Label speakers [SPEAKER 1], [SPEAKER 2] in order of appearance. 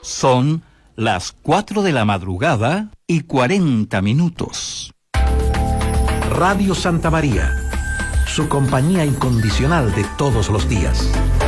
[SPEAKER 1] Son las 4 de la madrugada y 40 minutos.
[SPEAKER 2] Radio Santa María, su compañía incondicional de todos los días.